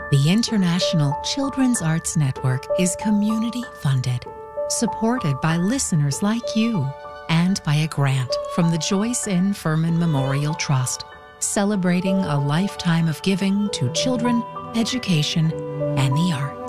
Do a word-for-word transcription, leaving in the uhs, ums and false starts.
The International Children's Arts Network is community funded, supported by listeners like you, and by a grant from the Joyce N. Furman Memorial Trust, celebrating a lifetime of giving to children, education, and the